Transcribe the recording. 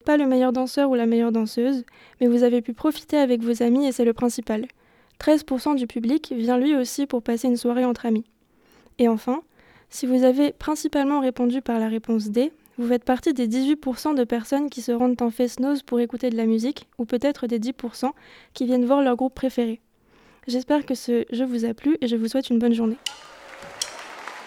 pas le meilleur danseur ou la meilleure danseuse, mais vous avez pu profiter avec vos amis et c'est le principal. 13% du public vient lui aussi pour passer une soirée entre amis. Et enfin, si vous avez principalement répondu par la réponse D, vous faites partie des 18% de personnes qui se rendent en Fest-Noz pour écouter de la musique, ou peut-être des 10% qui viennent voir leur groupe préféré. J'espère que ce jeu vous a plu et je vous souhaite une bonne journée.